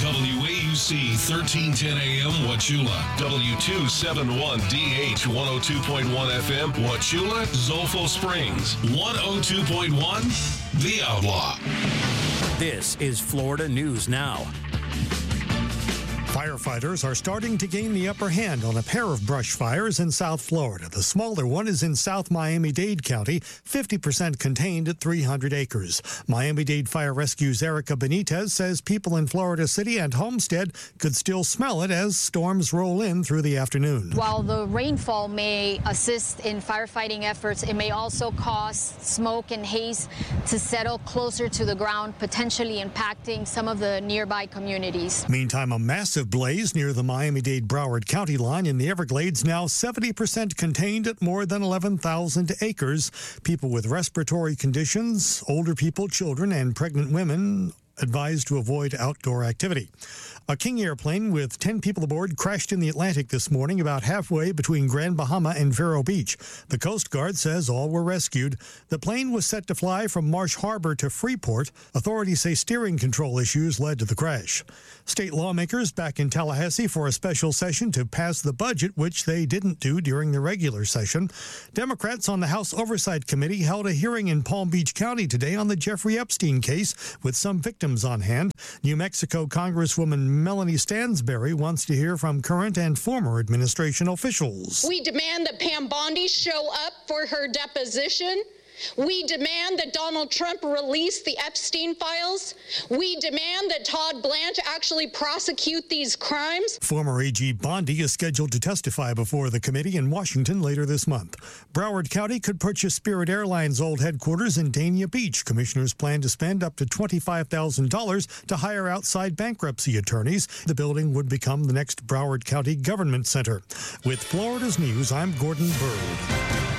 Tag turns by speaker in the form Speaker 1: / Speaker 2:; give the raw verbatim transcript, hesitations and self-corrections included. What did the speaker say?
Speaker 1: W A U C thirteen ten A M Wauchula, W two seventy-one D H one oh two point one F M Wauchula, Zolfo Springs, one oh two point one The Outlaw.
Speaker 2: This is Florida News Now.
Speaker 3: Firefighters are starting to gain the upper hand on a pair of brush fires in South Florida. The smaller one is in South Miami-Dade County, fifty percent contained at three hundred acres. Miami-Dade Fire Rescue's Erica Benitez says people in Florida City and Homestead could still smell it as storms roll in through the afternoon.
Speaker 4: While the rainfall may assist in firefighting efforts, it may also cause smoke and haze to settle closer to the ground, potentially impacting some of the nearby communities.
Speaker 3: Meantime, a massive blaze near the Miami-Dade Broward County line in the Everglades, now seventy percent contained at more than eleven thousand acres. People with respiratory conditions, older people, children, and pregnant women advised to avoid outdoor activity. A King airplane with ten people aboard crashed in the Atlantic this morning about halfway between Grand Bahama and Vero Beach. The Coast Guard says all were rescued. The plane was set to fly from Marsh Harbor to Freeport. Authorities say steering control issues led to the crash. State lawmakers back in Tallahassee for a special session to pass the budget, which they didn't do during the regular session. Democrats on the House Oversight Committee held a hearing in Palm Beach County today on the Jeffrey Epstein case with some victims on hand. New Mexico Congresswoman Melanie Stansberry wants to hear from current and former administration officials.
Speaker 5: We demand that Pam Bondi show up for her deposition. We demand that Donald Trump release the Epstein files. We demand that Todd Blanche actually prosecute these crimes.
Speaker 3: Former A G Bondi is scheduled to testify before the committee in Washington later this month. Broward County could purchase Spirit Airlines' old headquarters in Dania Beach. Commissioners plan to spend up to twenty-five thousand dollars to hire outside bankruptcy attorneys. The building would become the next Broward County Government Center. With Florida's News, I'm Gordon Bird.